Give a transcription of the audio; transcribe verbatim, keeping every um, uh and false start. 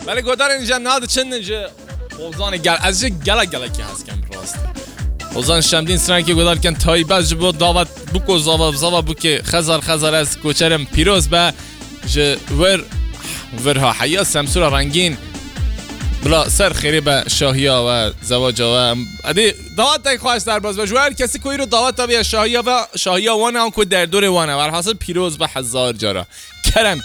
ولی گودار اینجا ناد چند اینجا اوزان گل از اینجا گلا گلا که هست کم راست اوزان شمدین سرن که گودار کن تایی بز جبو دعوت بکو زاوا زاوا بکه خزار خزار از کوچرم پیروز به جه ور ورها حیا سمسور رنگین بلا سر خیری به شاهیا و زواجا و ادی دعوت تای خواهش در باز و جوهر کسی کوی رو دعوت تا بیا شاهیا و شاهیا وانه هم که در دور وانه و حاصل پیروز به هزار جارا کرم